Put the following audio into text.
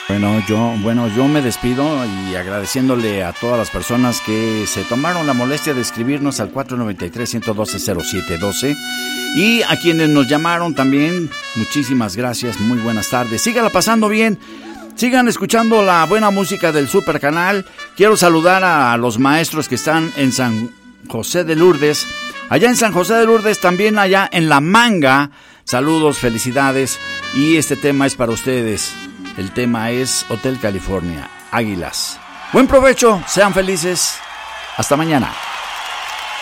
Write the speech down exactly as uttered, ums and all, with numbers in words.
Bueno, yo, bueno, yo me despido y agradeciéndole a todas las personas que se tomaron la molestia de escribirnos al cuatro nueve tres, uno uno dos, cero siete uno dos y a quienes nos llamaron también, muchísimas gracias, muy buenas tardes. Síganla pasando bien, sigan escuchando la buena música del Super Canal. Quiero saludar a los maestros que están en San José de Lourdes, allá en San José de Lourdes, también allá en La Manga. Saludos, felicidades, y este tema es para ustedes. El tema es Hotel California, Águilas. Buen provecho, sean felices. Hasta mañana.